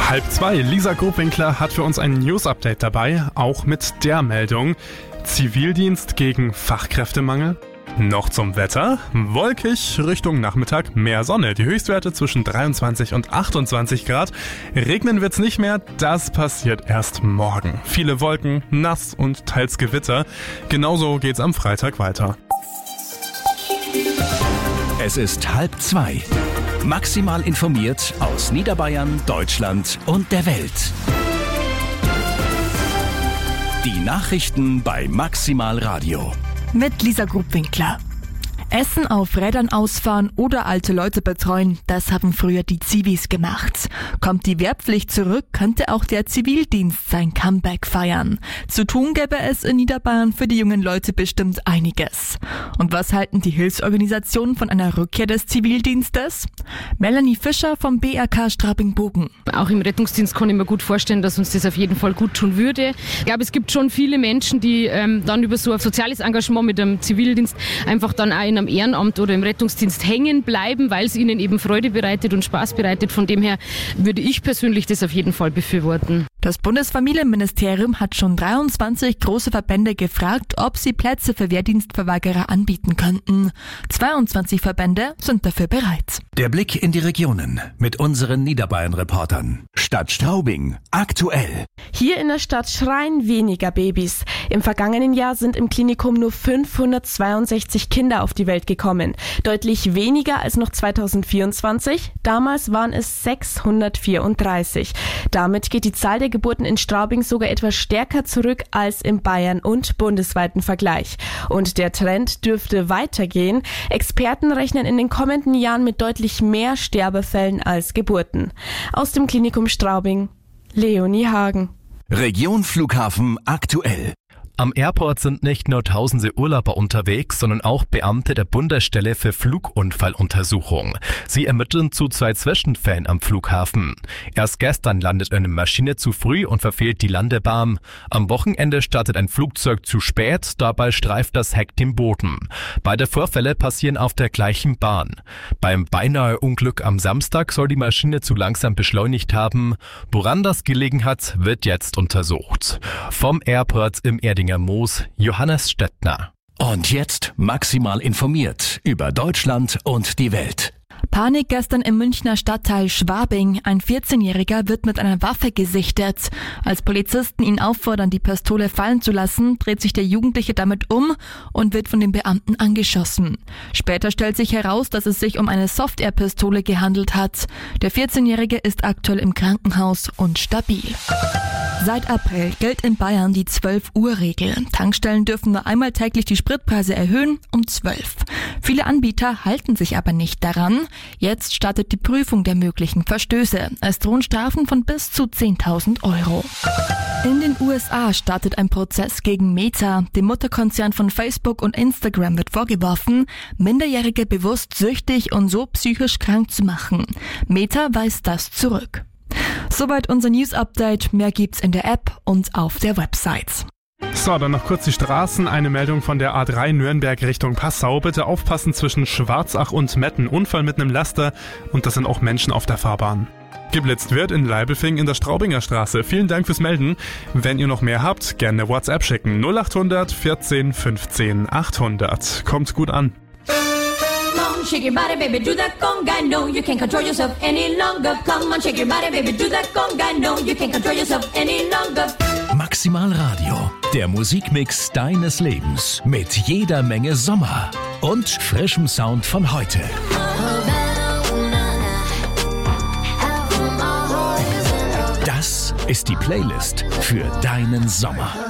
1:30. Lisa Grubwinkler hat für uns ein News-Update dabei, auch mit der Meldung: Zivildienst gegen Fachkräftemangel. Noch zum Wetter. Wolkig, Richtung Nachmittag mehr Sonne. Die Höchstwerte zwischen 23 und 28 Grad. Regnen wird's nicht mehr, das passiert erst morgen. Viele Wolken, nass und teils Gewitter. Genauso geht's am Freitag weiter. Es ist 1:30. Maximal informiert aus Niederbayern, Deutschland und der Welt. Die Nachrichten bei Maximal Radio. Mit Lisa Grubwinkler. Essen auf Rädern ausfahren oder alte Leute betreuen, das haben früher die Zivis gemacht. Kommt die Wehrpflicht zurück, könnte auch der Zivildienst sein Comeback feiern. Zu tun gäbe es in Niederbayern für die jungen Leute bestimmt einiges. Und was halten die Hilfsorganisationen von einer Rückkehr des Zivildienstes? Melanie Fischer vom BRK Straubing-Bogen. Auch im Rettungsdienst kann ich mir gut vorstellen, dass uns das auf jeden Fall gut tun würde. Ich glaube, es gibt schon viele Menschen, die dann über so ein soziales Engagement mit dem Zivildienst einfach dann auch in einem Ehrenamt oder im Rettungsdienst hängen bleiben, weil es ihnen eben Freude bereitet und Spaß bereitet. Von dem her würde ich persönlich das auf jeden Fall befürworten. Das Bundesfamilienministerium hat schon 23 große Verbände gefragt, ob sie Plätze für Wehrdienstverweigerer anbieten könnten. 22 Verbände sind dafür bereit. Der Blick in die Regionen mit unseren Niederbayern-Reportern. Stadt Straubing, aktuell. Hier in der Stadt schreien weniger Babys. Im vergangenen Jahr sind im Klinikum nur 562 Kinder auf die Welt gekommen. Deutlich weniger als noch 2024. Damals waren es 634. Damit geht die Zahl der Geburten in Straubing sogar etwas stärker zurück als im Bayern- und bundesweiten Vergleich. Und der Trend dürfte weitergehen. Experten rechnen in den kommenden Jahren mit deutlich mehr Sterbefällen als Geburten. Aus dem Klinikum Straubing, Leonie Hagen. Region Flughafen aktuell. Am Airport sind nicht nur tausende Urlauber unterwegs, sondern auch Beamte der Bundesstelle für Flugunfalluntersuchung. Sie ermitteln zu 2 Zwischenfällen am Flughafen. Erst gestern landet eine Maschine zu früh und verfehlt die Landebahn. Am Wochenende startet ein Flugzeug zu spät, dabei streift das Heck den Boden. Beide Vorfälle passieren auf der gleichen Bahn. Beim beinahe Unglück am Samstag soll die Maschine zu langsam beschleunigt haben. Woran das gelegen hat, wird jetzt untersucht. Vom Airport im Erdinger Moos, Johannes Stettner. Und jetzt maximal informiert über Deutschland und die Welt. Panik gestern im Münchner Stadtteil Schwabing. Ein 14-Jähriger wird mit einer Waffe gesichtet. Als Polizisten ihn auffordern, die Pistole fallen zu lassen, dreht sich der Jugendliche damit um und wird von den Beamten angeschossen. Später stellt sich heraus, dass es sich um eine Soft-Air-Pistole gehandelt hat. Der 14-Jährige ist aktuell im Krankenhaus und stabil. Seit April gilt in Bayern die 12-Uhr-Regel. Tankstellen dürfen nur einmal täglich die Spritpreise erhöhen, um 12. Viele Anbieter halten sich aber nicht daran. Jetzt startet die Prüfung der möglichen Verstöße. Es drohen Strafen von bis zu 10.000 €. In den USA startet ein Prozess gegen Meta. Dem Mutterkonzern von Facebook und Instagram wird vorgeworfen, Minderjährige bewusst süchtig und so psychisch krank zu machen. Meta weist das zurück. Soweit unser News-Update. Mehr gibt's in der App und auf der Website. So, dann noch kurz die Straßen. Eine Meldung von der A3 Nürnberg Richtung Passau. Bitte aufpassen zwischen Schwarzach und Metten. Unfall mit einem Laster und das sind auch Menschen auf der Fahrbahn. Geblitzt wird in Leibelfing in der Straubinger Straße. Vielen Dank fürs Melden. Wenn ihr noch mehr habt, gerne WhatsApp schicken. 0800 14 15 800. Kommt gut an. Shake your body, baby, do that conga. No, you can't control yourself any longer. Come on, shake your body, baby, do that conga. No, you can't control yourself any longer. Maximal Radio, der Musikmix deines Lebens mit jeder Menge Sommer und frischem Sound von heute. Das ist die Playlist für deinen Sommer.